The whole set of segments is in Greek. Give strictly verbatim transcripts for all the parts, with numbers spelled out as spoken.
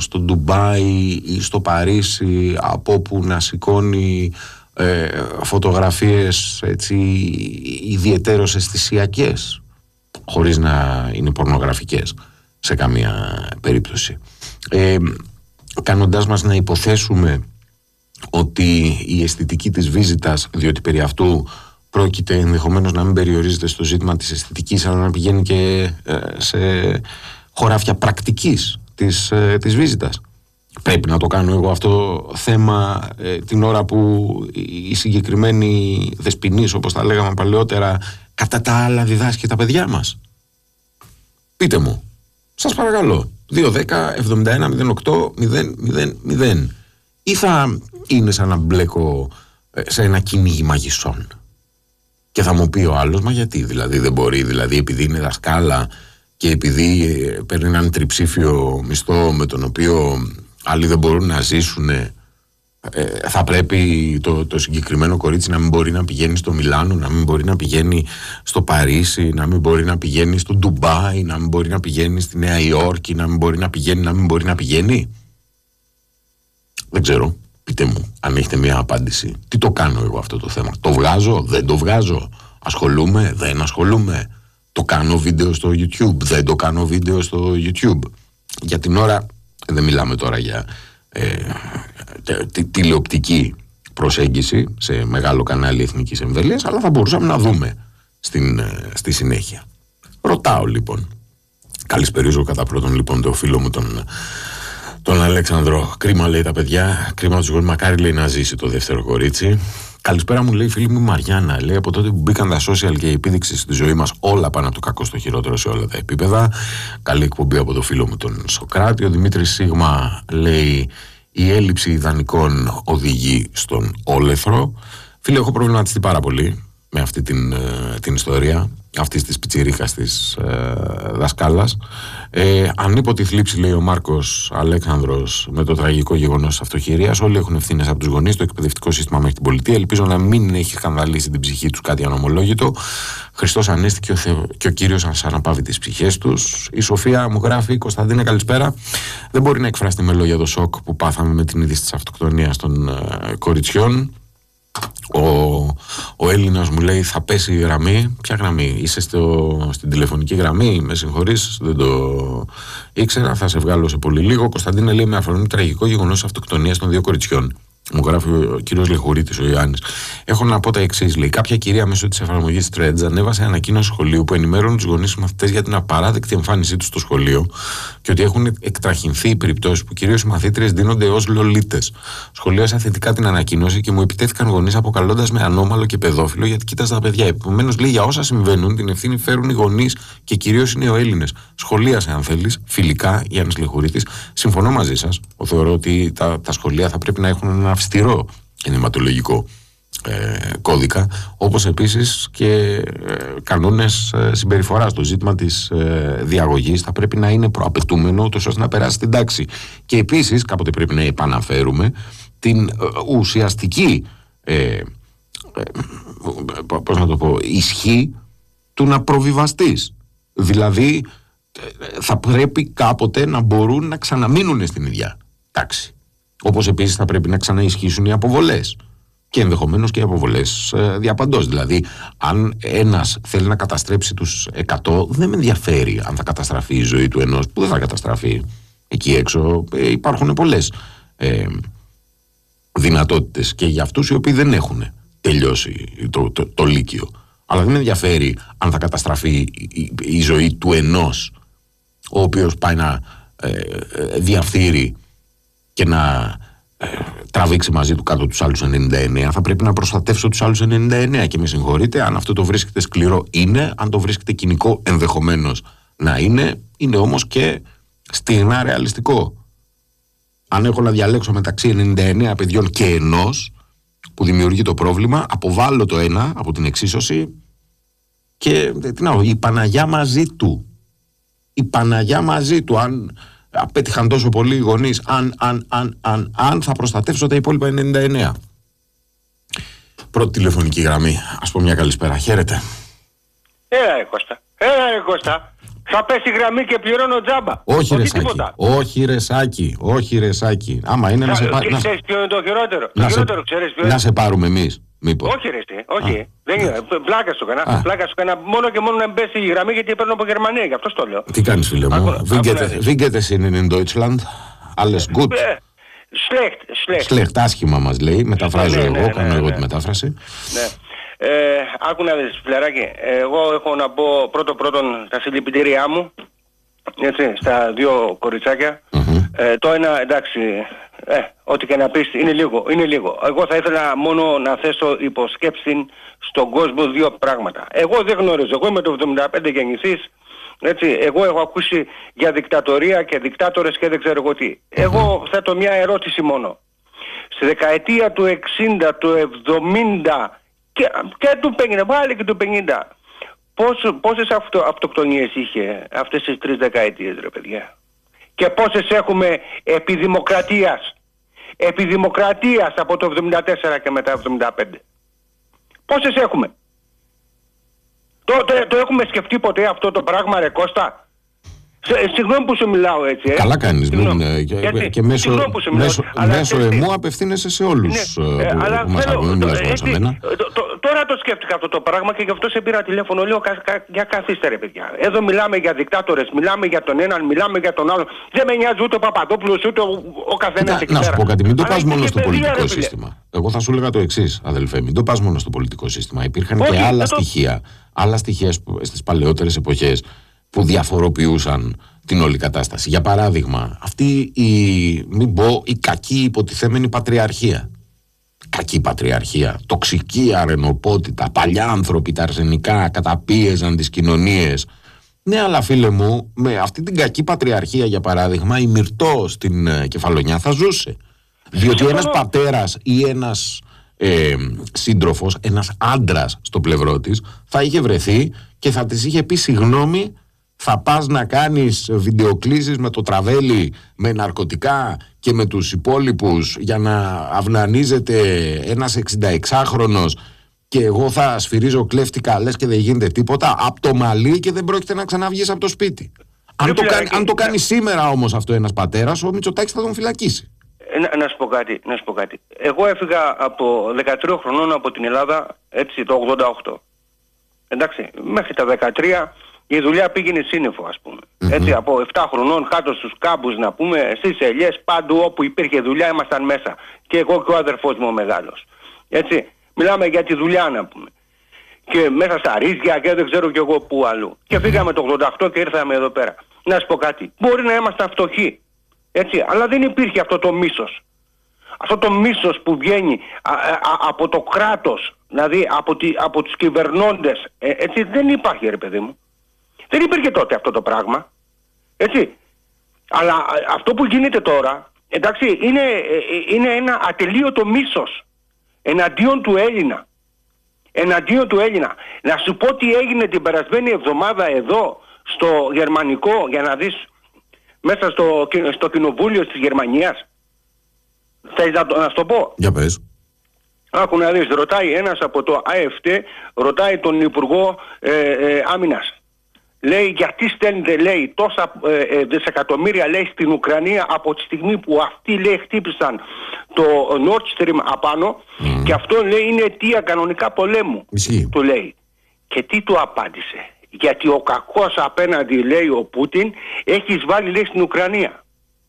στο Ντουμπάι ή στο Παρίσι, από όπου να σηκώνει ε, φωτογραφίες έτσι ιδιαιτέρως αισθησιακές, χωρίς να είναι πορνογραφικές σε καμία περίπτωση, ε, κάνοντάς μας να υποθέσουμε ότι η αισθητική της βίζιτας, διότι περί αυτού πρόκειται, ενδεχομένως να μην περιορίζεται στο ζήτημα της αισθητικής, αλλά να πηγαίνει και ε, σε χωράφια πρακτικής της, ε, της βίζιτας. Πρέπει να το κάνω εγώ αυτό θέμα ε, την ώρα που η συγκεκριμένη δεσποινής, όπως τα λέγαμε παλαιότερα, κατά τα άλλα διδάσκει τα παιδιά μας. Πείτε μου, σας παρακαλώ, δύο δέκα εβδομήντα ένα μηδέν οκτώ μηδέν μηδέν μηδέν. Ή θα είναι σαν να μπλέκω σε ένα κυνήγι μαγισσών? Και θα μου πει ο άλλος, μα γιατί δηλαδή δεν μπορεί, δηλαδή επειδή είναι δασκάλα και επειδή παίρνει έναν τριψήφιο μισθό με τον οποίο άλλοι δεν μπορούν να ζήσουν, ε, θα πρέπει το, το συγκεκριμένο κορίτσι να μην μπορεί να πηγαίνει στο Μιλάνο, να μην μπορεί να πηγαίνει στο Παρίσι, να μην μπορεί να πηγαίνει στο Ντουμπάι, να μην μπορεί να πηγαίνει στη Νέα Υόρκη, να μην μπορεί να πηγαίνει, να μην μπορεί να πηγαίνει? Δεν ξέρω, πείτε μου αν έχετε μια απάντηση. Τι το κάνω εγώ αυτό το θέμα? Το βγάζω, δεν το βγάζω? Ασχολούμαι, δεν ασχολούμαι? Το κάνω βίντεο στο YouTube, δεν το κάνω βίντεο στο YouTube? Για την ώρα δεν μιλάμε τώρα για ε, τη, τηλεοπτική προσέγγιση σε μεγάλο κανάλι εθνικής εμβέλειας, αλλά θα μπορούσαμε να δούμε στην, στη συνέχεια. Ρωτάω λοιπόν, καλησπερίζω κατά πρώτον λοιπόν τον φίλο μου τον Τον Αλέξανδρο. Κρίμα, λέει, τα παιδιά. Κρίμα τους γονείς. Μακάρι, λέει, να ζήσει το δεύτερο κορίτσι. Καλησπέρα μου, λέει, φίλη μου Μαριάννα. Λέει, από τότε που μπήκαν τα social και η επίδειξη στη ζωή μας, όλα πάνε από το κακό στο χειρότερο σε όλα τα επίπεδα. Καλή εκπομπή από το φίλο μου τον Σοκράτη. Ο Δημήτρης Σίγμα λέει, η έλλειψη ιδανικών οδηγεί στον όλεθρο. Φίλε, έχω προβληματιστεί πάρα πολύ με αυτή την, την ιστορία αυτής της πιτσιρίκας της ε, δασκάλας. Ε, ανίποτη θλίψη, λέει ο Μάρκος Αλέξανδρος, με το τραγικό γεγονός της αυτοχειρίας. Όλοι έχουν ευθύνες από τους γονείς, το εκπαιδευτικό σύστημα μέχρι την πολιτεία. Ελπίζω να μην έχει σκανδαλίσει την ψυχή τους κάτι ανομολόγητο. Χριστός Ανέστη και ο, Θεό, και ο Κύριος ας αναπαύει τις ψυχές τους. Η Σοφία μου γράφει, Κωνσταντίνε, καλησπέρα. Δεν μπορεί να εκφραστεί με λόγια το σοκ που πάθαμε με την είδηση της αυτοκτονίας των ε, κοριτσιών. Ο, ο Έλληνας μου λέει, θα πέσει η γραμμή. Ποια γραμμή? Είσαι στο, στην τηλεφωνική γραμμή? Με συγχωρείς, δεν το ήξερα, θα σε βγάλω σε πολύ λίγο. Κωνσταντίνε, λέει, με αφορμή τραγικό γεγονός της αυτοκτονίας των δύο κοριτσιών. Μου γράφει ο κύριος Λεχουρίτης, ο Ιωάννης. Έχω να πω τα εξής, λέει. Κάποια κυρία μέσω της εφαρμογής Threads ανέβασε ανακοίνωση σχολείου που ενημέρωνε τους γονείς και μαθητές για την απαράδεκτη εμφάνισή τους στο σχολείο και ότι έχουν εκτραχυνθεί οι περιπτώσεις που κυρίως οι μαθήτριες δίνονται ως λολίτες. Σχολίασα θετικά την ανακοίνωση και μου επιτέθηκαν γονείς αποκαλώντας με ανώμαλο και παιδόφιλο γιατί κοίταζα τα παιδιά. Επομένως, λέει, για όσα συμβαίνουν την ευθύνη φέρουν οι γονείς και κυρίως είναι ο Έλληνες. Σχολίασε, αν θέλεις, φιλικά, Γιάννης Λεχουρίτης. Συμφωνώ μαζί σας. Θεωρώ ότι τα, τα σχολεία θα πρέπει να έχουν ένα αυστηρό ενηματολογικό ε, κώδικα, όπως επίσης και ε, κανόνες ε, συμπεριφοράς. Το ζήτημα της ε, διαγωγής θα πρέπει να είναι προαπαιτούμενο τόσο ώστε να περάσει στην τάξη. Και επίσης κάποτε πρέπει να επαναφέρουμε την ε, ουσιαστική ε, ε, πώς να το πω, ισχύ του να προβιβαστείς. Δηλαδή ε, θα πρέπει κάποτε να μπορούν να ξαναμείνουν στην ίδια τάξη. Όπως επίσης θα πρέπει να ξαναισχύσουν οι αποβολές και ενδεχομένως και οι αποβολές ε, διαπαντός. Δηλαδή, αν ένας θέλει να καταστρέψει τους εκατό, δεν με ενδιαφέρει αν θα καταστραφεί η ζωή του ενός, που δεν θα καταστραφεί. Εκεί έξω ε, υπάρχουν πολλές ε, δυνατότητες και για αυτούς οι οποίοι δεν έχουν τελειώσει το, το, το λύκειο. Αλλά δεν με ενδιαφέρει αν θα καταστραφεί η, η, η ζωή του ενός, ο οποίος πάει να ε, ε, διαφθείρει και να ε, τραβήξει μαζί του κάτω τους άλλους ενενήντα εννέα. Θα πρέπει να προστατεύσω τους άλλους ενενήντα εννέα και με συγχωρείτε αν αυτό το βρίσκεται σκληρό είναι, αν το βρίσκεται κοινικό ενδεχομένως να είναι, είναι όμως και στιγνά ρεαλιστικό. Αν έχω να διαλέξω μεταξύ ενενήντα εννέα παιδιών και ενός που δημιουργεί το πρόβλημα, αποβάλλω το ένα από την εξίσωση και τι να, η Παναγιά μαζί του. Η Παναγιά μαζί του, αν απέτυχαν τόσο πολλοί οι γονείς, αν, αν, αν, αν, αν θα προστατεύσω τα υπόλοιπα ενενήντα εννέα. Πρώτη τηλεφωνική γραμμή. Ας πω μια καλησπέρα. Χαίρετε. Έλα ρε Κώστα. Έλα ρε Κώστα. Θα πέσει η γραμμή και πληρώνω τζάμπα. Όχι, ρε Σάκη. Όχι, ρε Σάκη. Όχι, ρε Σάκη. Άμα είναι θα, να σε πάρουμε. Ξέρεις ποιο είναι το χειρότερο. Το χειρότερο, ξέρεις ποιο είναι. Να σε πάρουμε εμείς. Μήπως. Όχι, ρε, όχι. Δεν είναι. Πλάκα σου κανένα. Πλάκα σου κανένα. Μόνο και μόνο να πέσει η γραμμή γιατί παίρνω από Γερμανία. Γι' αυτό το λέω. Τι κάνεις, φίλε μου. Wie geht es Ihnen in Deutschland? Alles gut. Schlecht, schlecht. Schlecht, άσχημα μας λέει. Μεταφράζω εγώ. Κάνω εγώ τη μετάφραση. Ναι. Ε, άκου να δεις, φιλαράκι, εγώ έχω να πω πρώτο πρώτον τα συλληπιτήριά μου, έτσι, στα δύο κοριτσάκια. Mm-hmm. Ε, το ένα, εντάξει, ε, ό,τι και να πεις είναι λίγο, είναι λίγο. Εγώ θα ήθελα μόνο να θέσω υποσκέψη στον κόσμο δύο πράγματα. Εγώ δεν γνωρίζω, εγώ είμαι το εβδομήντα πέντε γεννηθής, έτσι, εγώ έχω ακούσει για δικτατορία και δικτάτορες και δεν ξέρω εγώ τι. Mm-hmm. Εγώ θέτω μια ερώτηση μόνο. Στη δεκαετία του εξήντα, του εβδομήντα και, και του πενήντα, πάλι και του πενήντα. Πόσο, πόσες αυτο, αυτοκτονίες είχε αυτές τις τρεις δεκαετίες, ρε παιδιά. Και πόσες έχουμε επί δημοκρατίας. Επί δημοκρατίας από το εβδομήντα τέσσερα και μετά εβδομήντα πέντε. Πόσες έχουμε. Το, το, το έχουμε σκεφτεί ποτέ αυτό το πράγμα, ρε Κώστα. Συγγνώμη που σου μιλάω έτσι. Ε. Καλά κάνεις. Μην, και, Γιατί, και μέσω, μέσω, μέσω εμού απευθύνεσαι σε όλους ναι, που, αλλά που μας θέλω, ακούνε. Μιλάς μόνο σε μένα. Τώρα το σκέφτηκα αυτό το πράγμα και γι' αυτό σε πήρα τηλέφωνο. Λέω κα, κα, για καθίστε ρε παιδιά. Εδώ μιλάμε για δικτάτορες, μιλάμε για τον έναν, μιλάμε για τον άλλον. Δεν με νοιάζει ούτε ο Παπαδόπουλος ούτε ο, ο καθένας εκεί. Να σου πω κάτι, μην το πας μόνο στο πολιτικό σύστημα. Εγώ θα σου έλεγα το εξής, αδελφέ, μην το πας μόνο στο πολιτικό σύστημα. Υπήρχαν και άλλα στοιχεία, άλλα στοιχεία στις παλαιότερες εποχές που διαφοροποιούσαν την όλη κατάσταση. Για παράδειγμα, αυτή η, μην πω, η κακή υποτιθέμενη πατριαρχία. Κακή πατριαρχία, τοξική αρενοπότητα, παλιά άνθρωποι, τα αρσενικά καταπίεζαν τις κοινωνίες. Ναι, αλλά φίλε μου, με αυτή την κακή πατριαρχία, για παράδειγμα, η Μυρτώ στην ε, Κεφαλονιά θα ζούσε. Διότι ένας πατέρας ή ένας ε, σύντροφος, ένας άντρας στο πλευρό της, θα είχε βρεθεί και θα της είχε πει συγγνώμη, θα πας να κάνεις βιντεοκλήσεις με το τραβέλι, με ναρκωτικά και με τους υπόλοιπους για να αυνανίζεται ένας εξηνταεξάχρονος και εγώ θα σφυρίζω κλέφτικα λες και δεν γίνεται τίποτα από το μαλλί και δεν πρόκειται να ξαναβγείς από το σπίτι. Αν το, κάνει, αν το κάνει σήμερα όμως αυτό ένας πατέρας, ο Μητσοτάκης θα τον φυλακίσει. Να, να, σου πω κάτι, να σου πω κάτι. Εγώ έφυγα από δεκατρία χρονών από την Ελλάδα, έτσι, το ογδόντα οκτώ. Εντάξει, μέχρι τα δεκατρία... Η δουλειά πήγαινε σύννεφο, ας πούμε. Mm-hmm. Έτσι, από επτά χρονών κάτω στους κάμπους, να πούμε, στις ελιές, παντού όπου υπήρχε δουλειά ήμασταν μέσα. Και εγώ και ο αδερφός μου ο μεγάλος. Έτσι, μιλάμε για τη δουλειά, να πούμε. Και μέσα στα ρίζια και δεν ξέρω κι εγώ πού αλλού. Και φύγαμε το ογδόντα οκτώ και ήρθαμε εδώ πέρα. Να σου πω κάτι. Μπορεί να ήμασταν φτωχοί. Έτσι, αλλά δεν υπήρχε αυτό το μίσος. Αυτό το μίσος που βγαίνει α, α, α, από το κράτος, δηλαδή από, τη, από τους κυβερνώντες. Ε, έτσι, δεν υπάρχει, ρε παιδί μου. Δεν υπήρχε τότε αυτό το πράγμα, έτσι. Αλλά αυτό που γίνεται τώρα, εντάξει, είναι, είναι ένα ατελείωτο μίσος εναντίον του Έλληνα. Εναντίον του Έλληνα. Να σου πω τι έγινε την περασμένη εβδομάδα εδώ, στο γερμανικό, για να δεις, μέσα στο, στο κοινοβούλιο της Γερμανίας. Θες να, να σου το πω. Για πες. Άκου να δεις, ρωτάει ένας από το Α Εφ Ντι, ρωτάει τον Υπουργό ε, ε, Άμυνας. Λέει γιατί στέλνετε, λέει, τόσα ε, ε, δισεκατομμύρια, λέει, στην Ουκρανία από τη στιγμή που αυτοί, λέει, χτύπησαν το Nord Stream απάνω mm. και αυτό, λέει, είναι αιτία κανονικά πολέμου. Ισχύει. Του λέει. Και τι του απάντησε. Γιατί ο κακός απέναντι, λέει, ο Πούτιν έχει εισβάλει, λέει, στην Ουκρανία.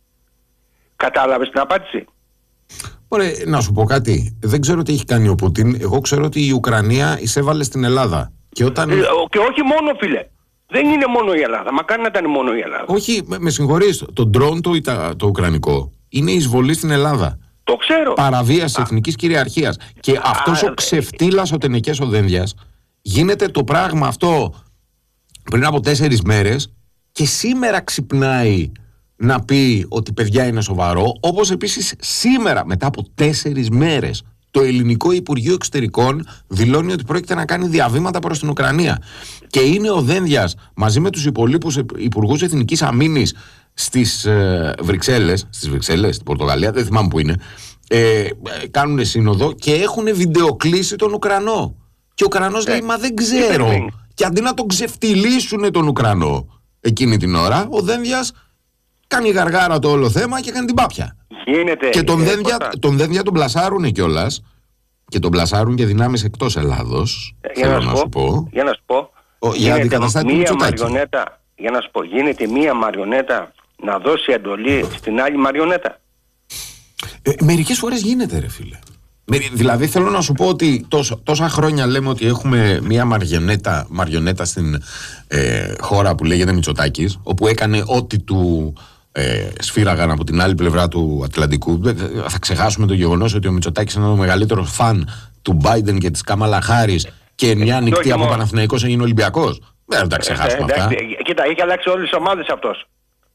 Κατάλαβες την απάντηση. Ωραία, να σου πω κάτι. Δεν ξέρω τι έχει κάνει ο Πούτιν. Εγώ ξέρω ότι η Ουκρανία εισέβαλε στην Ελλάδα. Και, όταν... ε, και όχι μόνο, φίλε. Δεν είναι μόνο η Ελλάδα. Μα κάνει να ήταν μόνο η Ελλάδα. Όχι, με, με συγχωρείς. Το ντρόν το, το, το ουκρανικό είναι εισβολή στην Ελλάδα. Το ξέρω. Παραβίαση εθνικής κυριαρχίας. Και α, αυτός α, ο ξεφτύλας ο Τενεκές ο Δένδιας γίνεται το πράγμα αυτό πριν από τέσσερις μέρες και σήμερα ξυπνάει να πει ότι παιδιά είναι σοβαρό, όπως επίσης σήμερα μετά από τέσσερις μέρες το ελληνικό Υπουργείο Εξωτερικών δηλώνει ότι πρόκειται να κάνει διαβήματα προς την Ουκρανία. Και είναι ο Δένδιας μαζί με τους υπολείπους υπουργούς εθνικής αμήνης στις ε, Βρυξέλλες, στις Βρυξέλλες, στην Πορτογαλία, δεν θυμάμαι που είναι, ε, κάνουν σύνοδο και έχουν βιντεοκλήσει τον Ουκρανό. Και ο Ουκρανός ε, λέει, μα δεν ξέρω. Και αντί να τον ξεφτυλίσουν τον Ουκρανό, εκείνη την ώρα, ο Δένδιας κάνει γαργάρα το όλο θέμα και κάνει την πάπια. Γίνεται. Και τον Δένδια τον, Δένδια τον πλασάρουνε κιόλας. Και τον πλασάρουν και δυνάμεις εκτός Ελλάδος. Ε, για, θέλω να να σου πω. για να σου πω. Ο, για αντικαταστάτη του Μητσοτάκη. Για να σου πω, γίνεται μία μαριονέτα να δώσει εντολή στην άλλη μαριονέτα. Ε, μερικές φορές γίνεται, ρε φίλε. Δηλαδή θέλω να σου πω ότι τόσο, τόσα χρόνια λέμε ότι έχουμε μία μαριονέτα, μαριονέτα στην ε, χώρα που λέγεται Μητσοτάκης, όπου έκανε ό,τι του ε, σφύραγαν από την άλλη πλευρά του Ατλαντικού. Θα ξεχάσουμε το γεγονός ότι ο Μητσοτάκης είναι ο μεγαλύτερος φαν του Μπάιντεν και της Κάμαλα Χάρις και μια νυχτή από Παναθηναϊκός έγινε Ολυμπιακός. Δεν τα ξεχάσουμε ε, αυτά. Κοίτα, είχε αλλάξει όλες τις ομάδες αυτός.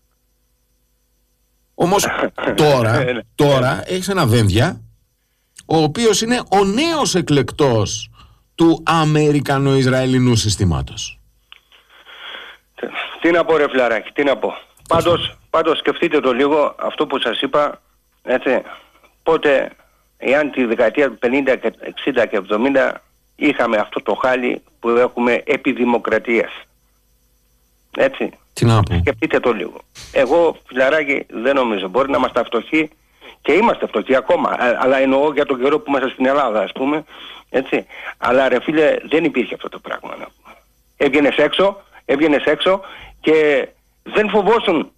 Όμως τώρα, τώρα έχεις ένα Δένδια, ο οποίος είναι ο νέος εκλεκτός του Αμερικανο-Ισραηλινού συστήματος. Τι να πω, ρε φιλαράκι, τι να πω. Πάντως, πάντως σκεφτείτε το λίγο αυτό που σας είπα, έτσι, πότε, εάν τη δεκαετία του πενήντα, εξήντα και εβδομήντα είχαμε αυτό το χάλι που έχουμε επί δημοκρατίας. Έτσι. Τι να πω. Σκεφτείτε το λίγο. Εγώ, φιλαράκι, δεν νομίζω. Μπορεί να είμαστε φτωχοί και είμαστε φτωχοί ακόμα. Αλλά εννοώ για τον καιρό που είμαστε στην Ελλάδα, ας πούμε. Έτσι. Αλλά ρε φίλε, δεν υπήρχε αυτό το πράγμα. Έβγαινες έξω, έβγαινες έξω και δεν φοβόσουν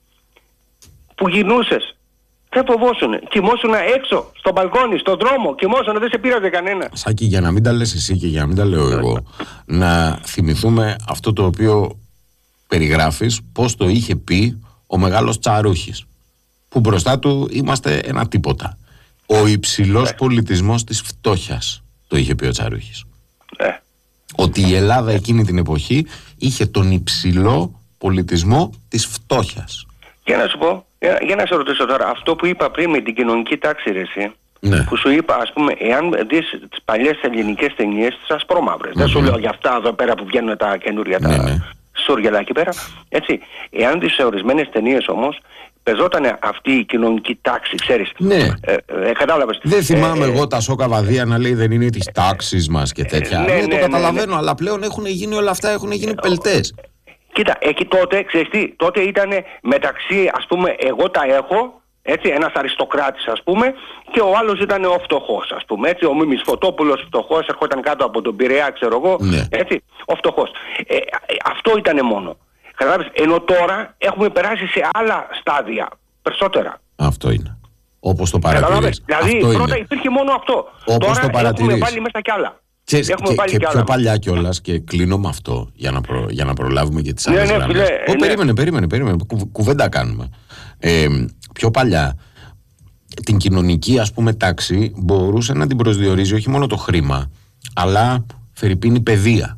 που γυρνούσες. Δεν φοβόσουν. Κοιμόσουν έξω, στο μπαλκόνι, στον δρόμο. Κοιμόσουν, δεν σε πείραζε κανένα. Σάκη, για να μην τα λες εσύ και για να μην τα λέω εγώ, να θυμηθούμε αυτό το οποίο περιγράφεις, πώς το είχε πει ο μεγάλος Τσαρούχης, που μπροστά του είμαστε ένα τίποτα. Ο υψηλός ναι. πολιτισμός της φτώχειας, το είχε πει ο Τσαρούχης. Ναι. Ότι η Ελλάδα εκείνη την εποχή είχε τον υψηλό πολιτισμό της φτώχειας. Για να σου πω, για, για να σε ρωτήσω τώρα, αυτό που είπα πριν με την κοινωνική τάξη, ρε εσύ, ναι. που σου είπα, ας πούμε, εάν δεις τις παλιές ελληνικές ταινίες, τις ασπρόμαυρες, mm-hmm. δεν σου λέω για αυτά εδώ πέρα που βγαίνουν τα καινούρια, ναι, τα ναι. σούργελα εκεί πέρα, έτσι, εάν δεις σε ορισμένες ταινίες όμως, πεζότανε αυτή η κοινωνική τάξη, ξέρεις. Ναι. Ε, ε, κατάλαβες. Δεν θυμάμαι ε, εγώ τα Σόκα Βαδία να λέει δεν είναι της τάξης μας και τέτοια. Ναι, ναι, ναι, το ναι, καταλαβαίνω, ναι, ναι. αλλά πλέον έχουν γίνει όλα αυτά, έχουν γίνει πελτές. Κοίτα, εκεί τότε, ξέρεις τι, τότε ήταν μεταξύ, ας πούμε, εγώ τα έχω, έτσι, ένας αριστοκράτης, ας πούμε, και ο άλλος ήταν ο φτωχός, ας πούμε, έτσι, ο Μίμης Φωτόπουλος φτωχός, ερχόταν κάτω από τον Πειραιά, ξέρω εγώ, ναι. έτσι, ο φτωχός. Ε, αυτό ήταν μόνο. Καταλάβεις, ενώ τώρα έχουμε περάσει σε άλλα στάδια, περισσότερα. Αυτό είναι. Όπως το παρατηρείς. Δηλαδή, αυτό πρώτα είναι. υπήρχε μόνο αυτό. Όπως τώρα το παρατηρείς. έχουμε βάλει μέσα κι άλλα. Και, και, και πιο άλλα. Παλιά κιόλας, και κλείνω με αυτό για να, προ, για να προλάβουμε και τις άλλες ναι, γραμμές. Ναι, Ω, ναι. περίμενε, περίμενε, περίμενε. Κου, κουβέντα κάνουμε. Ε, πιο παλιά, την κοινωνική, ας πούμε, τάξη μπορούσε να την προσδιορίζει όχι μόνο το χρήμα, αλλά φερειπίνη παιδεία.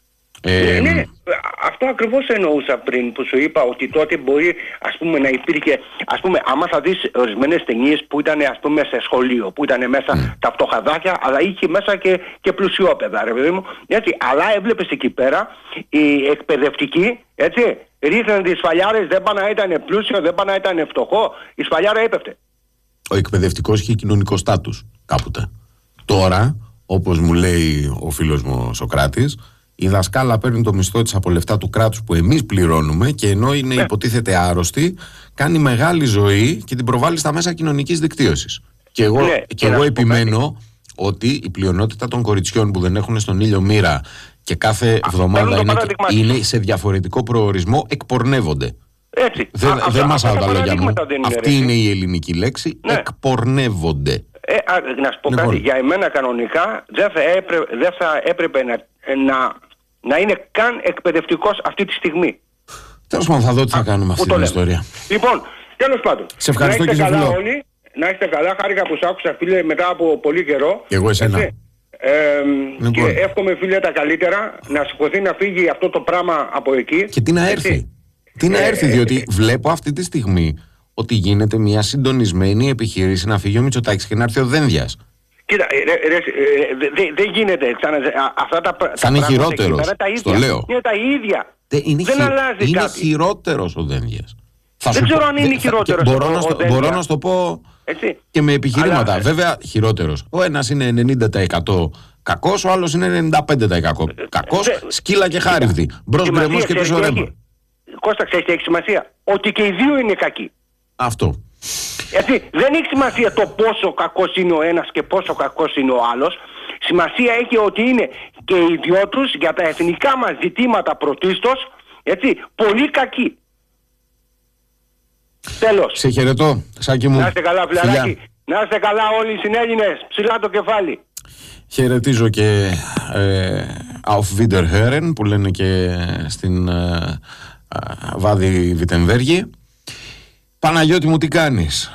Ε, ναι, ναι, αυτό ακριβώς εννοούσα πριν που σου είπα ότι τότε μπορεί, ας πούμε, να υπήρχε, ας πούμε, άμα θα δεις ορισμένες ταινίες που ήταν, ας πούμε, σε σχολείο, που ήταν μέσα mm. τα φτωχαδάκια, αλλά είχε μέσα και, και πλουσιόπαιδα, ρε παιδί μου, έτσι, αλλά έβλεπες εκεί πέρα οι εκπαιδευτικοί, έτσι, ρίχναν τις σφαλιάρες, δεν πάνε να ήταν πλούσιο, δεν πάνε να ήταν φτωχό, η σφαλιάρα έπεφτε. Ο εκπαιδευτικός είχε κοινωνικό στάτους κάποτε. Τώρα, όπως μου λέει ο φίλος μου ο Σοκράτης, η δασκάλα παίρνει το μισθό της από λεφτά του κράτους που εμείς πληρώνουμε και ενώ είναι, ναι. υποτίθεται άρρωστη, κάνει μεγάλη ζωή και την προβάλλει στα μέσα κοινωνικής δικτύωσης. Και εγώ, ναι, και εγώ επιμένω ότι η πλειονότητα των κοριτσιών που δεν έχουν στον ήλιο μοίρα και κάθε εβδομάδα είναι, είναι σε διαφορετικό προορισμό, εκπορνεύονται. Έτσι. Δεν δε μασάω τα λόγια μου. Αυτή είναι η ελληνική λέξη. Ναι. Εκπορνεύονται. Ε, α, να σου πω λοιπόν. κάτι. Για εμένα κανονικά δεν θα έπρεπε, δεν θα έπρεπε να, να, να είναι καν εκπαιδευτικός αυτή τη στιγμή. Τέλος πάντων, θα δω τι θα κάνουμε αυτή την ιστορία. Λοιπόν, τέλος πάντων. Σε ευχαριστώ και σε καλά όλοι. Να είστε καλά. Χάρηκα που σ' άκουσα, φίλε, μετά από πολύ καιρό. Και εγώ εσένα. Ε, ε, λοιπόν. Και εύχομαι, φίλε, τα καλύτερα. Να σηκωθεί να φύγει αυτό το πράγμα από εκεί. Και τι να έρθει. Έτσι. Τι να έρθει, διότι βλέπω αυτή τη στιγμή ότι γίνεται μια συντονισμένη επιχείρηση να φύγει ο Μητσοτάκης και να έρθει ο Δένδιας. Κοίτα, δεν δε γίνεται. Ξανα, αυτά τα, θα είναι χειρότερος, στο λέω. Είναι τα ίδια. Δε, είναι δεν χει, αλλάζει είναι κάτι. χειρότερος ο Δένδιας. Θα δεν ξέρω πω, αν είναι χειρότερος μπορώ, ο, να στο, ο μπορώ να στο πω έτσι. Και με επιχειρήματα. Αλλά, βέβαια χειρότερος. Ο ένας είναι ενενήντα τοις εκατό κακός, ο άλλος είναι ενενήντα πέντε τοις εκατό κακός, δε, σκύλα και χάριβδη. Μπρος γκρεμός και πίσω ρέμα. Κώστα, ξέρεις τι έχει σημασία? Ότι και οι δύο είναι κακοί. Αυτό. Γιατί δεν έχει σημασία το πόσο κακός είναι ο ένας και πόσο κακός είναι ο άλλος. Σημασία έχει ότι είναι και οι δυο τους για τα εθνικά μας ζητήματα πρωτίστως, έτσι, πολύ κακοί. Τέλος. Σε χαιρετώ, Σάκη μου. Να είστε καλά, φιλαράκι. Να είστε καλά όλοι οι συνέλληνες. Ψηλά το κεφάλι. Χαιρετίζω και ε, Auf Wiederhören που λένε και στην ε, ε, Βάδη Βιτεμβέργη. Παναγιώτη μου, τι κάνεις?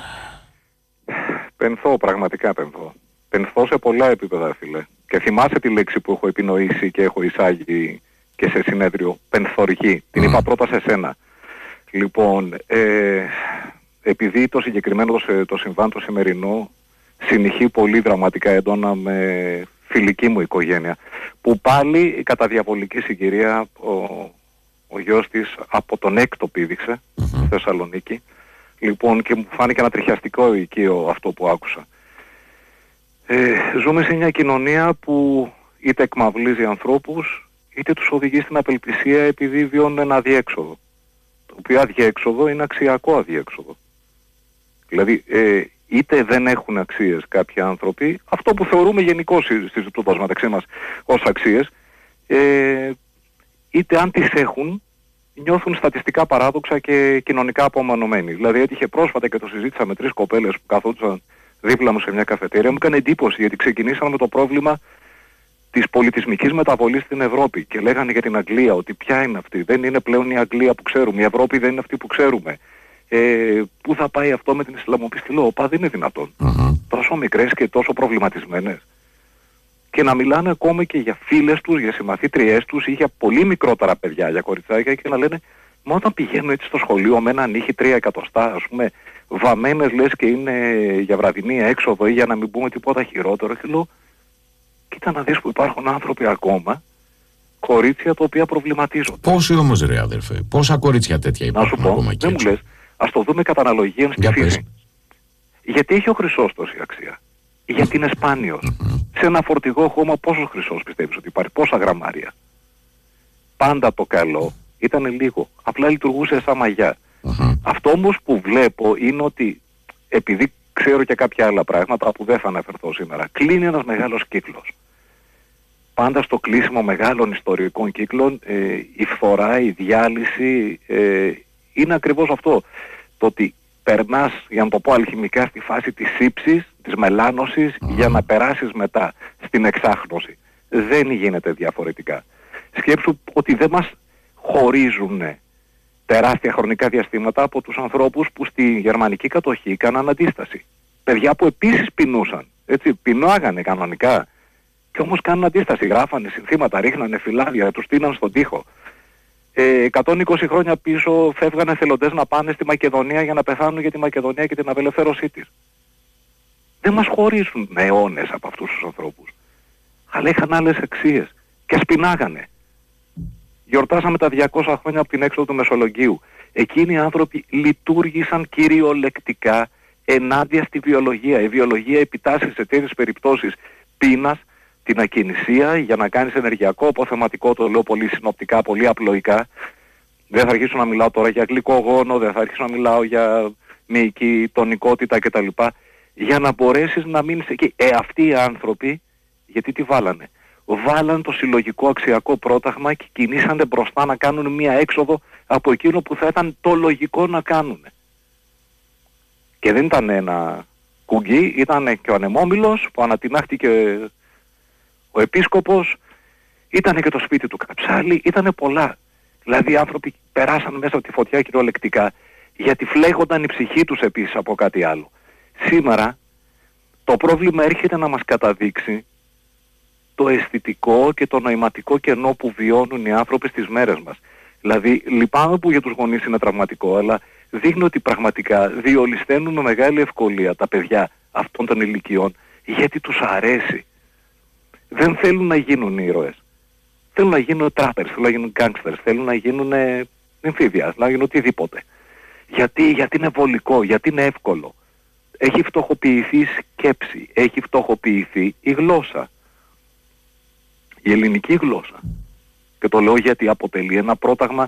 Πενθώ, πραγματικά πενθώ. Πενθώ σε πολλά επίπεδα, φίλε. Και θυμάσαι τη λέξη που έχω επινοήσει και έχω εισάγει και σε συνέδριο, πενθοργή. Mm. Την είπα πρώτα σε σένα. Λοιπόν, ε, επειδή το συγκεκριμένο το, το συμβάν το σημερινό συνηχεί πολύ δραματικά έντονα με φιλική μου οικογένεια, που πάλι κατά διαβολική συγκυρία ο, ο γιος της από τον έκτο πήδηξε mm-hmm. στη Θεσσαλονίκη. Λοιπόν, και μου φάνηκε ένα τριχιαστικό οικείο αυτό που άκουσα. Ε, ζούμε σε μια κοινωνία που είτε εκμαυλίζει ανθρώπους, είτε τους οδηγεί στην απελπισία επειδή βιώνουν ένα αδιέξοδο. Το οποίο αδιέξοδο είναι αξιακό αδιέξοδο. Δηλαδή, ε, είτε δεν έχουν αξίες κάποιοι άνθρωποι, αυτό που θεωρούμε γενικώς στις λεπτοδόσεις μεταξύ μας ως αξίες, ε, είτε αν τις έχουν, νιώθουν στατιστικά παράδοξα και κοινωνικά απομονωμένοι. Δηλαδή έτυχε πρόσφατα και το συζήτησα με τρεις κοπέλες που καθόντουσαν δίπλα μου σε μια καφετέρια. Μου έκανε εντύπωση γιατί ξεκινήσαμε με το πρόβλημα της πολιτισμικής μεταβολής στην Ευρώπη και λέγανε για την Αγγλία ότι ποια είναι αυτή. Δεν είναι πλέον η Αγγλία που ξέρουμε. Η Ευρώπη δεν είναι αυτή που ξέρουμε. Ε, πού θα πάει αυτό με την Ισλαμοπιστή? Λέω, πά, δεν είναι δυνατόν. Uh-huh. Τόσο μικρές και τόσο προβληματισμένες. Και να μιλάνε ακόμα και για φίλες τους, για συμμαθήτριές τους ή για πολύ μικρότερα παιδιά, για κοριτσάκια, και να λένε, μα όταν πηγαίνουν έτσι στο σχολείο με ένα νύχι τρία εκατοστά, ας πούμε, βαμμένες λες και είναι για βραδινή έξοδο ή για να μην πούμε τίποτα χειρότερο, και λέω, κοίτα να δεις που υπάρχουν άνθρωποι ακόμα, κορίτσια τα οποία προβληματίζονται. Πόσοι όμως, ρε αδερφέ, πόσα κορίτσια τέτοια υπάρχουν? Να σου πω, ακόμα και δεν έτσι. μου λες, ας το δούμε κατά αναλογία στη φύση. Γιατί έχει ο χρυσός τόση αξία? Γιατί είναι σπάνιος. Mm-hmm. Σε ένα φορτηγό χώμα πόσος χρυσός πιστεύεις ότι υπάρχει? Πόσα γραμμάρια? Πάντα το καλό ήταν λίγο. Απλά λειτουργούσε σαν μαγιά. Mm-hmm. Αυτό όμως που βλέπω είναι ότι, επειδή ξέρω και κάποια άλλα πράγματα που δεν θα αναφερθώ σήμερα, κλείνει ένας μεγάλος κύκλος. Πάντα στο κλείσιμο μεγάλων ιστορικών κύκλων ε, η φθορά, η διάλυση ε, είναι ακριβώς αυτό. Το ότι περνάς, για να το πω αλχημικά, στη φάση της σύψης, της μελάνωσης, mm. για να περάσεις μετά στην εξάχνωση. Δεν γίνεται διαφορετικά. Σκέψου ότι δεν μας χωρίζουν τεράστια χρονικά διαστήματα από τους ανθρώπους που στη γερμανική κατοχή έκαναν αντίσταση. Παιδιά που επίσης πεινούσαν, έτσι, πεινάγανε κανονικά. Και όμως κάνουν αντίσταση, γράφανε συνθήματα, ρίχνανε φυλάδια, τους στείναν στον τοίχο. Ε, εκατόν είκοσι χρόνια πίσω φεύγανε εθελοντές να πάνε στη Μακεδονία για να πεθάνουν για τη Μακεδονία και την απελευθέρωσή της. Δεν μας χωρίζουν αιώνες από αυτούς τους ανθρώπους. Αλλά είχαν άλλες αξίες και σπινάγανε. Γιορτάσαμε τα διακόσια χρόνια από την έξοδο του Μεσολογγίου. Εκείνοι οι άνθρωποι λειτουργήσαν κυριολεκτικά ενάντια στη βιολογία. Η βιολογία επιτάσσει σε τέτοιες περιπτώσεις πείνας την ακινησία για να κάνεις ενεργειακό αποθεματικό, το λέω πολύ συνοπτικά, πολύ απλοϊκά. Δεν θα αρχίσω να μιλάω τώρα για γλυκογόνο, δεν θα αρχίσω να μιλάω για μυϊκή τονικότητα κτλ. Για να μπορέσεις να μείνεις εκεί. Ε, αυτοί οι άνθρωποι, γιατί τι βάλανε? Βάλαν το συλλογικό αξιακό πρόταγμα και κινήσανε μπροστά να κάνουν μία έξοδο από εκείνο που θα ήταν το λογικό να κάνουν. Και δεν ήταν ένα κουγκί, ήταν και ο ανεμόμυλος που ανατινάχτηκε ο επίσκοπος, ήταν και το σπίτι του Καψάλη, ήταν πολλά. Δηλαδή οι άνθρωποι περάσαν μέσα από τη φωτιά κυριολεκτικά, γιατί φλέγονταν η ψυχή τους επίσης από κάτι άλλο. Σήμερα το πρόβλημα έρχεται να μας καταδείξει το αισθητικό και το νοηματικό κενό που βιώνουν οι άνθρωποι στις μέρες μας. Δηλαδή λυπάμαι που για τους γονείς είναι τραυματικό, αλλά δείχνει ότι πραγματικά διολυσθαίνουν με μεγάλη ευκολία τα παιδιά αυτών των ηλικιών, γιατί τους αρέσει. Δεν θέλουν να γίνουν ήρωες. Θέλουν να γίνουν τράπερς, θέλουν να γίνουν γκάνγκστερς, θέλουν να γίνουν εμφύβια, θέλουν να γίνουν οτιδήποτε. Γιατί, γιατί είναι βολικό, γιατί είναι εύκολο. Έχει φτωχοποιηθεί η σκέψη, έχει φτωχοποιηθεί η γλώσσα. Η ελληνική γλώσσα. Και το λέω γιατί αποτελεί ένα πρόταγμα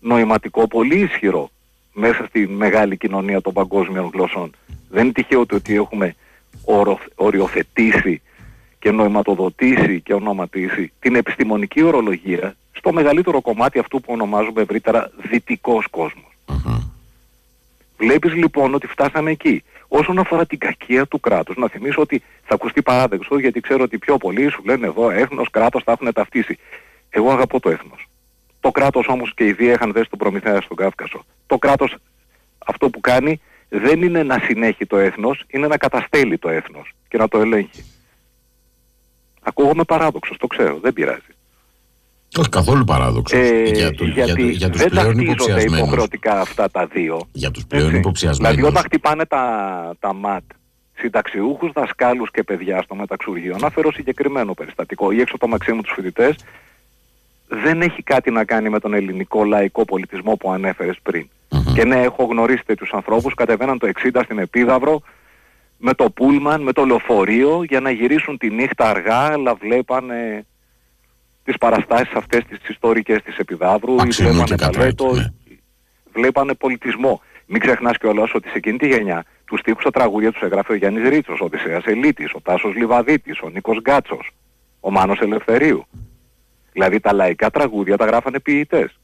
νοηματικό πολύ ισχυρό μέσα στη μεγάλη κοινωνία των παγκόσμιων γλωσσών. Δεν είναι τυχαίο ότι έχουμε ορο, οριοθετήσει και νοηματοδοτήσει και ονοματίσει την επιστημονική ορολογία στο μεγαλύτερο κομμάτι αυτού που ονομάζουμε ευρύτερα δυτικός κόσμος. Uh-huh. Βλέπεις λοιπόν ότι φτάσαμε εκεί. Όσον αφορά την κακία του κράτους, να θυμίσω ότι θα ακουστεί παράδεξο, γιατί ξέρω ότι πιο πολλοί σου λένε εδώ έθνος, κράτος, τα έχουν ταυτίσει. Εγώ αγαπώ το έθνος. Το κράτος όμως και οι δύο είχαν δέσει τον Προμηθέα στον Κάφκασο. Το κράτος αυτό που κάνει δεν είναι να συνέχει το έθνος, είναι να καταστέλει το έθνος και να το ελέγχει. Ακούγομαι παράδοξος, το ξέρω, δεν πειράζει. Όχι καθόλου παράδοξος. Ε, για, το, γιατί για, το, για τους δεν πλέον ταυτίζονται υποχρεωτικά αυτά τα δύο. Για τους πλέον υποψιασμένους. Δηλαδή όταν χτυπάνε τα, τα ΜΑΤ, συνταξιούχους, δασκάλους και παιδιά στο μεταξουργείο, να φέρω συγκεκριμένο περιστατικό ή έξω το Μαξίμου τους φοιτητές, δεν έχει κάτι να κάνει με τον ελληνικό λαϊκό πολιτισμό που ανέφερες πριν. Mm-hmm. Και ναι, έχω γνωρίσει τέτοιους ανθρώπους, κατεβαίναν το εξήντα στην Επίδαυρο, με το πούλμαν, με το λεωφορείο, για να γυρίσουν τη νύχτα αργά, αλλά βλέπανε τις παραστάσεις αυτές τις ιστορικές της Επιδαύρου, ή βλέπανε παλέτο, ναι. Βλέπανε πολιτισμό. Μην ξεχνάς κιόλας ότι σε εκείνη τη γενιά τους στίχους στα τραγούδια τους έγραφε ο Γιάννης Ρίτσος, ο Οδυσσέας Ελίτης, ο Τάσος Λιβαδίτης, ο Νίκος Γκάτσος, ο Μάνος Ελευθερίου. Δηλαδή τα λαϊκά τραγούδια τα γράφανε ποιητές.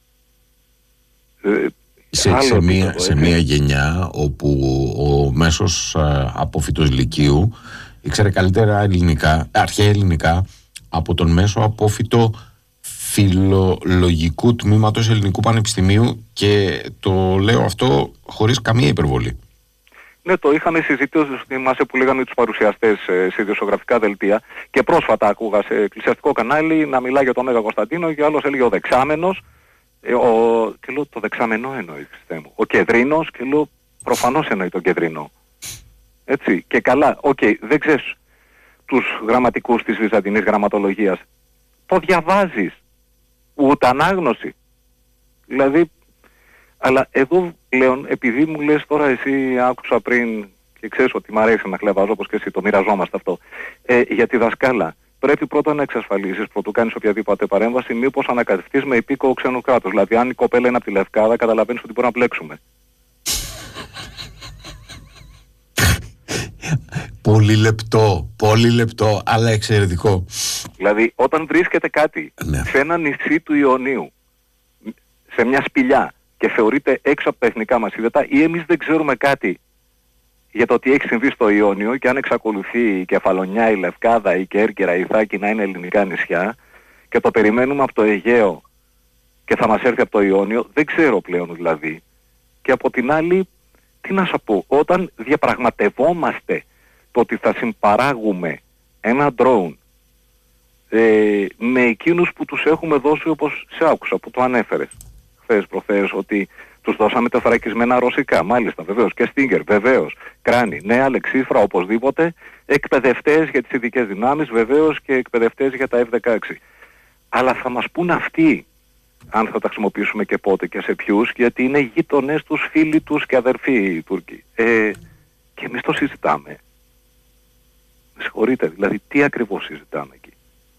Ε, σε, σε, μία, σε μία γενιά όπου ο μέσος α, απόφοιτος λυκείου ήξερε καλύτερα ελληνικά, αρχαία ελληνικά από τον μέσο απόφοιτο φιλολογικού τμήματος Ελληνικού Πανεπιστημίου, και το λέω αυτό χωρίς καμία υπερβολή. Ναι, το είχαμε συζητήσει, θυμάσαι που λέγαμε τους παρουσιαστές σε ειδησιογραφικά δελτία, και πρόσφατα άκουγα σε εκκλησιαστικό κανάλι να μιλάει για τον Μέγα Κωνσταντίνο και άλλος έλεγε ο δεξάμενος, ε, ο... και λέω το δεξαμενό εννοεί, μου. Ο Κεδρίνος, και λέω προφανώς εννοεί τον Κεδρίνο. Έτσι, και καλά, οκ, okay, δεν ξέρεις τους γραμματικούς της βυζαντινής γραμματολογίας. Το διαβάζεις, ούτε ανάγνωση. Δηλαδή, αλλά εδώ πλέον, επειδή μου λες τώρα εσύ, άκουσα πριν και ξέρεις ότι μ' αρέσει να χλεβάζω όπως και εσύ, το μοιραζόμαστε αυτό, ε, για τη δασκάλα. Πρέπει πρώτα να εξασφαλίσεις, πρωτού κάνεις οποιαδήποτε παρέμβαση, μήπως ανακατευτείς με υπήκοο ξένου κράτους. Δηλαδή, αν η κοπέλα είναι από τη Λευκάδα, καταλαβαίνεις ότι μπορεί να μπλέξουμε. Πολύ λεπτό, πολύ λεπτό, αλλά εξαιρετικό. Δηλαδή, όταν βρίσκεται κάτι ναι. σε ένα νησί του Ιωνίου, σε μια σπηλιά, και θεωρείται έξω από τα εθνικά μας ύδατα, ή εμείς δεν ξέρουμε κάτι για το τι έχει συμβεί στο Ιόνιο, και αν εξακολουθεί η Κεφαλονιά, η Λευκάδα, η Κέρκυρα, η Ιθάκη να είναι ελληνικά νησιά, και το περιμένουμε από το Αιγαίο και θα μας έρθει από το Ιόνιο, δεν ξέρω πλέον δηλαδή. Και από την άλλη, τι να σου πω, όταν διαπραγματευόμαστε το ότι θα συμπαράγουμε ένα drone ε, με εκείνους που τους έχουμε δώσει, όπως σε άκουσα που το ανέφερες χθες προχθές, ότι τους δώσαμε τεθωρακισμένα ρωσικά, μάλιστα, βεβαίως, και Stinger, βεβαίως, κράνη, νέα λεξίφρα, οπωσδήποτε, εκπαιδευτές για τις ειδικές δυνάμεις, βεβαίως, και εκπαιδευτές για τα εφ δεκαέξι. Αλλά θα μας πούν αυτοί αν θα τα χρησιμοποιήσουμε και πότε και σε ποιους, γιατί είναι γείτονες τους, φίλοι τους και αδερφοί οι Τούρκοι. Ε, και εμείς το συζητάμε. Με συγχωρείτε, δηλαδή τι ακριβώς συζητάμε εκεί.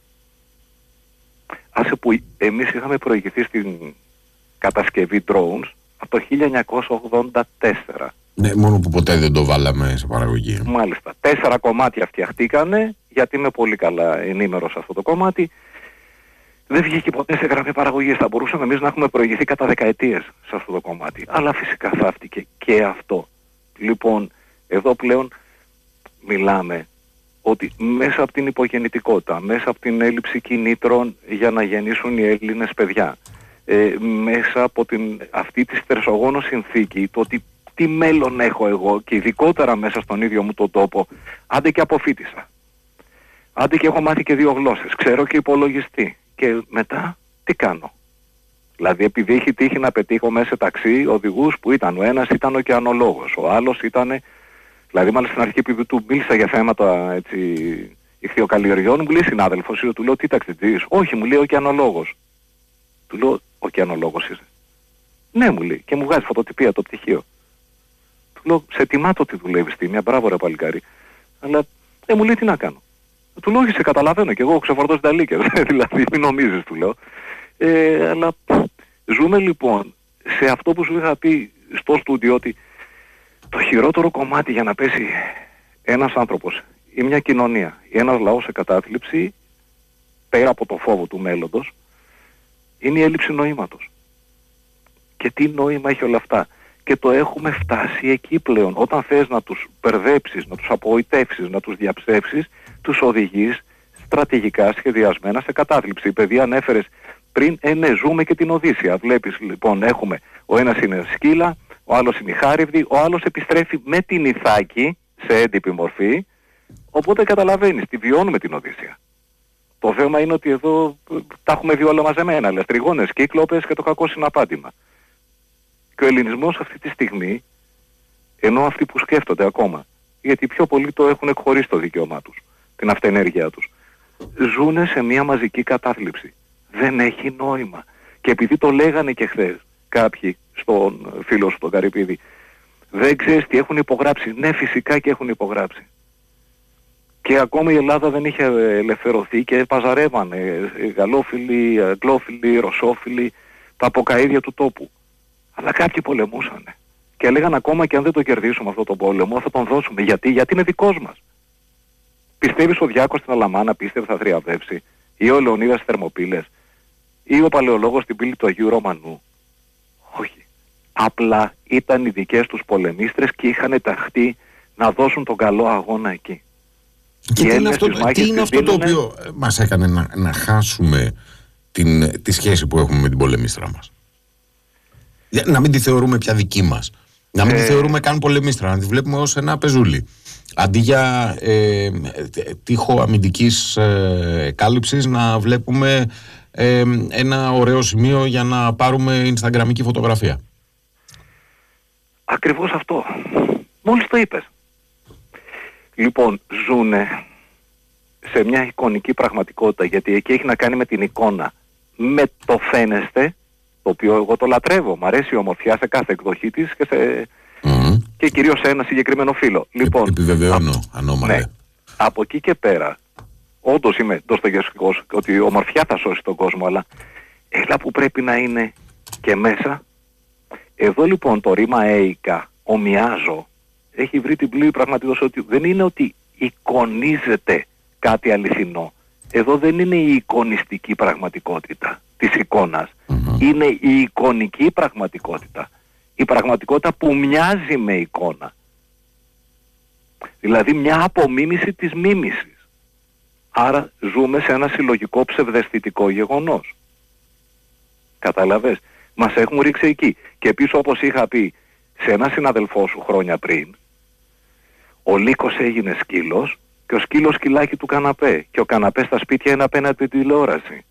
Άσε που εμείς είχαμε προηγηθεί στην κατασκευή drones από το χίλια εννιακόσια ογδόντα τέσσερα. Ναι, μόνο που ποτέ δεν το βάλαμε σε παραγωγή. Μάλιστα. Τέσσερα κομμάτια φτιαχτήκανε, γιατί είμαι πολύ καλά ενήμερος σε αυτό το κομμάτι. Δεν βγήκε ποτέ σε γραμμή παραγωγής. Θα μπορούσαμε εμείς να έχουμε προηγηθεί κατά δεκαετίες σε αυτό το κομμάτι. Αλλά φυσικά θαύτηκε και αυτό. Λοιπόν, εδώ πλέον μιλάμε ότι μέσα από την υπογεννητικότητα, μέσα από την έλλειψη κινήτρων για να γεννήσουν οι Έλληνες παιδιά, ε, μέσα από την, αυτή τη στερσογόνο συνθήκη, το ότι τι μέλλον έχω εγώ, και ειδικότερα μέσα στον ίδιο μου τον τόπο, άντε και αποφοίτησα. Άντε και έχω μάθει και δύο γλώσσες, ξέρω και υπολογιστή. Και μετά τι κάνω. Δηλαδή επειδή έχει τύχει να πετύχω μέσα σε ταξί οδηγούς που ήταν, ο ένας ήταν ωκεανολόγος, ο άλλος ήταν, δηλαδή μάλιστα στην αρχή επειδή του μίλησα για θέματα έτσι ηχθειοκαλλιεργιών, μου λέει συνάδελφος, του λέω τι ταξιτζής, όχι μου λέει ωκεανολόγος. Του λέω ωκεανολόγος είσαι. Ναι μου λέει, και μου βγάζει φωτοτυπία το πτυχίο. Του λέω σε τιμά το ότι δουλεύεις τίμια, μπράβο ρε παλικάρι. Αλλά δεν μου λέει τι να κάνω. Του λέω, σε καταλαβαίνω και εγώ έχω ξεφορτώσει τα λύκες, δηλαδή μην νομίζεις, του λέω. Ε, αλλά Ζούμε λοιπόν σε αυτό που σου είχα πει στο στούντιο, ότι το χειρότερο κομμάτι για να πέσει ένας άνθρωπος ή μια κοινωνία ή ένας λαός σε κατάθλιψη, πέρα από το φόβο του μέλλοντος, είναι η έλλειψη νοήματος. Και τι νόημα έχει όλα αυτά? Και το έχουμε φτάσει εκεί πλέον. Όταν θες να τους μπερδέψεις, να τους απογοητεύσεις, να τους διαψεύσεις, τους οδηγείς στρατηγικά σχεδιασμένα σε κατάθλιψη. Η παιδεία ανέφερες πριν, ε, ναι, ζούμε και την Οδύσσεια. Βλέπεις λοιπόν, έχουμε, ο ένας είναι σκύλα, ο άλλος είναι η Χάριβδη, ο άλλος επιστρέφει με την Ιθάκη σε έντυπη μορφή, οπότε καταλαβαίνεις, τη βιώνουμε την Οδύσσεια. Το θέμα είναι ότι εδώ τα έχουμε δει όλα μαζεμένα, λες, τριγώνες, κύκλοπες και το κακό συναπάτημα. Και ο ελληνισμός αυτή τη στιγμή, ενώ αυτοί που σκέφτονται ακόμα, γιατί πιο πολλοί το έχουν εκχωρήσει το δικαίωμά τους, την αυτενέργειά τους, ζουνε σε μια μαζική κατάθλιψη. Δεν έχει νόημα. Και επειδή το λέγανε και χθες κάποιοι στον φίλο σου τον Καρυπίδη, δεν ξέρεις τι έχουν υπογράψει. Ναι, φυσικά και έχουν υπογράψει. Και ακόμα η Ελλάδα δεν είχε ελευθερωθεί και παζαρεύανε γαλλόφιλοι, αγγλόφιλοι, ρωσόφιλοι, τα αποκαΐδια του τόπου. Αλλά κάποιοι πολεμούσανε. Και έλεγαν ακόμα και αν δεν το κερδίσουμε αυτό το πόλεμο θα τον δώσουμε. Γιατί? Γιατί είναι δικός μας. Πιστεύεις ο Διάκος στην Αλαμάνα πίστευε θα θριαμβεύσει? Ή ο Λεωνίδας στις Θερμοπύλες? Ή ο Παλαιολόγος στην πύλη του Αγίου Ρωμανού? Όχι. Απλά ήταν οι δικές τους πολεμίστρες και είχαν ταχθεί να δώσουν τον καλό αγώνα εκεί. Και τι είναι αυτό, τι είναι αυτό το οποίο μας έκανε να, να χάσουμε την, τη σχέση που έχουμε με την πολεμίστρα μας? Να μην τη θεωρούμε πια δική μας. Να μην ε... τη θεωρούμε καν πολεμίστρα. Να τη βλέπουμε ως ένα πεζούλι. Αντί για ε, τείχο αμυντικής ε, κάλυψης, να βλέπουμε ε, ένα ωραίο σημείο για να πάρουμε instagramική φωτογραφία. Ακριβώς αυτό. Μόλις το είπες. Λοιπόν, ζουνε σε μια εικονική πραγματικότητα, γιατί εκεί έχει να κάνει με την εικόνα. Με το φαίνεστε, το οποίο εγώ το λατρεύω. Μ' αρέσει η ομορφιά σε κάθε εκδοχή της και, σε... mm-hmm. και κυρίως σε ένα συγκεκριμένο φύλλο. Λοιπόν, επιβεβαιώνω, α... ανώμαλε. Ναι, από εκεί και πέρα, όντως είμαι Ντοστογεύσκης ότι η ομορφιά θα σώσει τον κόσμο, αλλά έλα που πρέπει να είναι και μέσα. Εδώ λοιπόν το ρήμα έικα, ομοιάζω, έχει βρει την πλήρη πραγματικότητα, ότι δεν είναι ότι εικονίζεται κάτι αληθινό. Εδώ δεν είναι η εικονιστική πραγματικότητα της εικόνας. Mm-hmm. Είναι η εικονική πραγματικότητα. Η πραγματικότητα που μοιάζει με εικόνα. Δηλαδή μια απομίμηση της μίμησης. Άρα ζούμε σε ένα συλλογικό ψευδαισθητικό γεγονός. Καταλαβες. Μας έχουν ρίξει εκεί. Και πίσω, όπως είχα πει σε ένα συναδελφό σου χρόνια πριν, ο λύκος έγινε σκύλος και ο σκύλος σκυλάκι του καναπέ. Και ο καναπέ στα σπίτια είναι απέναντι την τηλεόραση.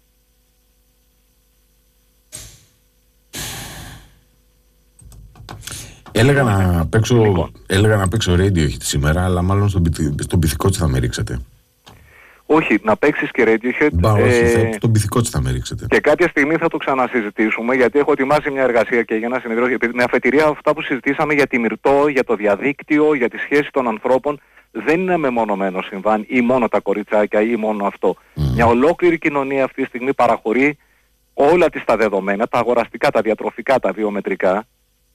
Έλεγα να παίξω, λοιπόν. έλεγα να παίξω Radiohead σήμερα, αλλά μάλλον στον, στον Πυθικότσι θα με ρίξετε. Όχι, να παίξεις και Radiohead. Μπα, όχι, ε, στον Πυθικότσι θα με ρίξετε. Και κάποια στιγμή θα το ξανασυζητήσουμε, γιατί έχω ετοιμάσει μια εργασία και για ένα συνεδρίο, γιατί με αφετηρία αυτά που συζητήσαμε για τη Μυρτώ, για το διαδίκτυο, για τη σχέση των ανθρώπων, δεν είναι μεμονωμένο συμβάν ή μόνο τα κοριτσάκια ή μόνο αυτό. Mm. Μια ολόκληρη κοινωνία αυτή τη στιγμή παραχωρεί όλα τις τα δεδομένα, τα αγοραστικά, τα διατροφικά, τα βιομετρικά,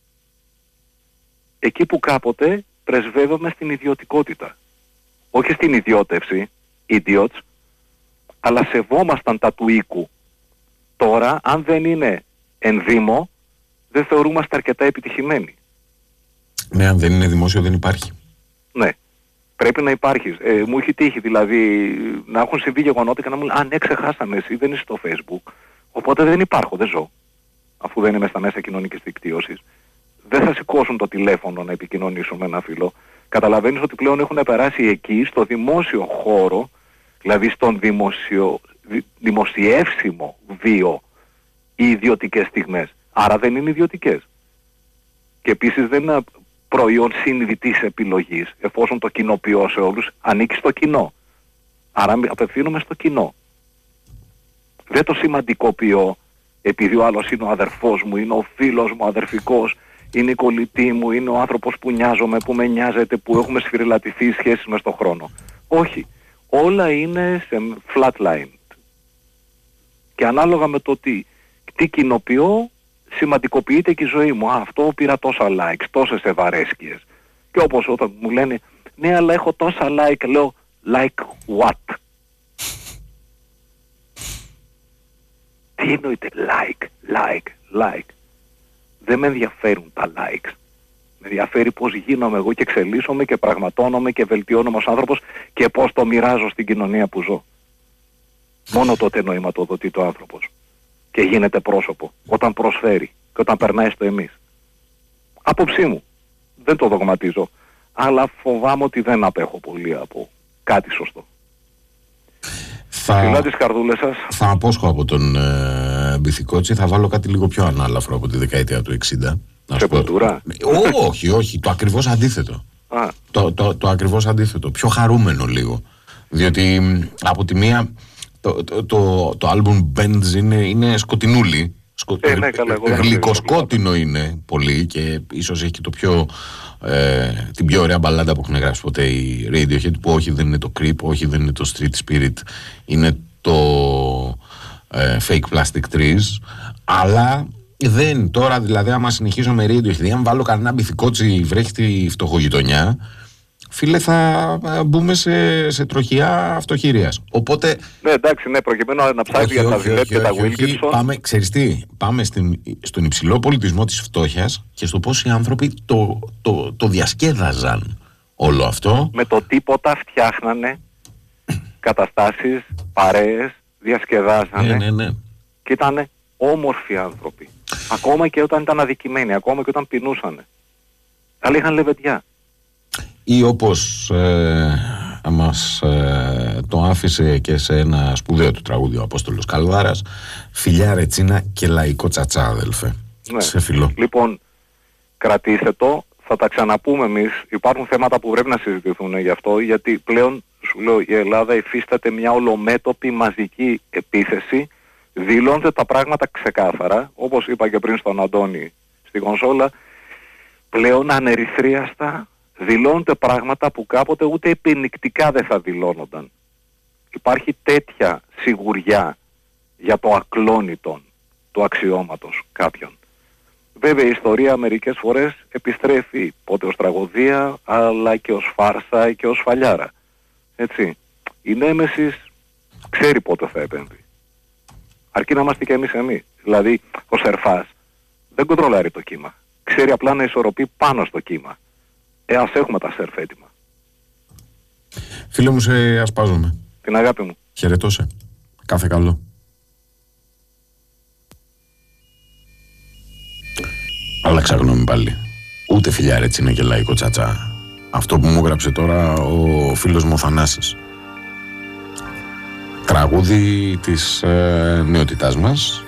εκεί που κάποτε πρεσβεύαμε στην ιδιωτικότητα. Όχι στην ιδιώτευση, idiots, αλλά σεβόμασταν τα του οίκου. Τώρα, αν δεν είναι ενδύμο, δεν θεωρούμαστε αρκετά επιτυχημένοι. Ναι, αν δεν είναι δημόσιο δεν υπάρχει. Ναι, πρέπει να υπάρχει. Ε, μου έχει τύχει δηλαδή να έχουν συμβεί γεγονότα και να μου λένε «Α, ναι, ξεχάσαμε, εσύ δεν είσαι στο Facebook, οπότε δεν υπάρχω, δεν ζω». Αφού δεν είμαι στα μέσα κοινωνικής δικτύωσης. Δεν θα σηκώσουν το τηλέφωνο να επικοινωνήσουν με ένα φίλο. Καταλαβαίνεις ότι πλέον έχουν περάσει εκεί, στο δημόσιο χώρο, δηλαδή στον δημοσιο, δη, δημοσιεύσιμο βίο, οι ιδιωτικές στιγμές. Άρα δεν είναι ιδιωτικές. Και επίσης δεν είναι προϊόν συνειδητής επιλογής, εφόσον το κοινοποιώ σε όλους, ανήκει στο κοινό. Άρα απευθύνομαι στο κοινό. Δεν το σημαντικοποιώ, επειδή ο άλλος είναι ο αδερφός μου, είναι ο φίλος μου αδερφικός, είναι η κολλητή μου, είναι ο άνθρωπος που νοιάζομαι, που με νοιάζεται, που έχουμε σφυριλατηθεί σχέσεις μες στον χρόνο. Όχι. Όλα είναι σε flatline. Και ανάλογα με το τι, τι κοινοποιώ, σημαντικοποιείται και η ζωή μου. Α, αυτό πήρα τόσα likes, τόσες ευαρέσκειες. Και όπως όταν μου λένε, ναι, αλλά έχω τόσα like, λέω, like what? Τι εννοείται like, like, like? Δεν με ενδιαφέρουν τα likes. Με ενδιαφέρει πώς γίνομαι εγώ και εξελίσσομαι και πραγματώνομαι και βελτιώνομαι ως άνθρωπος και πώς το μοιράζω στην κοινωνία που ζω. Μόνο τότε νοηματοδοτεί το άνθρωπος και γίνεται πρόσωπο όταν προσφέρει και όταν περνάει στο εμείς. Άποψή μου, δεν το δογματίζω, αλλά φοβάμαι ότι δεν απέχω πολύ από κάτι σωστό. Θα... Φιλά τις καρδούλες σας. Θα απόσχω από τον ε, Μπιθικότσι, θα βάλω κάτι λίγο πιο ανάλαφρο από τη δεκαετία του εξήντα. Σεπουλτούρα. Όχι, όχι, το ακριβώς αντίθετο. Α. Το, το, το ακριβώς αντίθετο, πιο χαρούμενο λίγο. Διότι από τη μία το, το, το, το άλμπουμ Bends είναι, είναι σκοτεινούλι. Σκο... Ε, ναι, καλά, εγώ γλυκοσκότεινο είναι πολύ και ίσως έχει και το πιο, ε, την πιο ωραία μπαλάντα που έχουν γράψει ποτέ η Radiohead, που όχι δεν είναι το Creep, όχι δεν είναι το Street Spirit, είναι το ε, Fake Plastic Trees. Αλλά δεν, τώρα δηλαδή άμα συνεχίζω με Radiohead, αν βάλω κανένα Μπιθικότσι βρέχει τη φτωχογειτονιά, φίλε, θα μπούμε σε, σε τροχιά αυτοχειρίας. Οπότε. Ναι, εντάξει, ναι, προκειμένου να ψάξει για τα Ζιλέτ και τα Wilkinson. Πάμε, ξέρεις τι, πάμε στην, στον υψηλό πολιτισμό της φτώχειας και στο πώς οι άνθρωποι το, το, το διασκέδαζαν όλο αυτό. Με το τίποτα φτιάχνανε καταστάσεις, παρέες, διασκεδάζανε. Ναι, ναι, ναι. Και ήταν όμορφοι άνθρωποι. Ακόμα και όταν ήταν αδικημένοι, ακόμα και όταν πεινούσανε. Αλλά είχαν λεβεντιά. Ή όπως ε, μας ε, το άφησε και σε ένα σπουδαίο του τραγούδι ο Απόστολος Καλδάρας, φιλιά ρετσίνα και λαϊκό τσατσά, αδελφέ. Ναι. Σε φιλό. Λοιπόν, κρατήστε το, θα τα ξαναπούμε εμείς. Υπάρχουν θέματα που πρέπει να συζητηθούν γι' αυτό, γιατί πλέον, σου λέω, η Ελλάδα υφίσταται μια ολομέτωπη μαζική επίθεση, δηλώνεται τα πράγματα ξεκάθαρα, όπως είπα και πριν στον Αντώνη στη κονσόλα, πλέον ανερυθρίαστα δηλώνονται πράγματα που κάποτε ούτε επενικτικά δεν θα δηλώνονταν. Υπάρχει τέτοια σιγουριά για το ακλόνητον του αξιώματος κάποιον. Βέβαια η ιστορία μερικές φορές επιστρέφει πότε ως τραγωδία, αλλά και ως φάρσα και ως φαλιάρα. Έτσι. Η Νέμεσης ξέρει πότε θα επέμβει. Αρκεί να είμαστε και εμείς εμείς. Δηλαδή ο Σερφάς δεν κοντρολάρει το κύμα. Ξέρει απλά να ισορροπεί πάνω στο κύμα. Ε, ας έχουμε τα σερφ έτοιμα. Φίλε μου, σε ασπάζομαι. Την αγάπη μου. Χαιρετώ σε. Κάθε καλό. Άλλαξα γνώμη πάλι. Ούτε φιλιά ρετσίνα και λαϊκό τσατσά. Αυτό που μου έγραψε τώρα ο φίλος μου ο Θανάσης. Τραγούδι της ε, νεότητάς μας.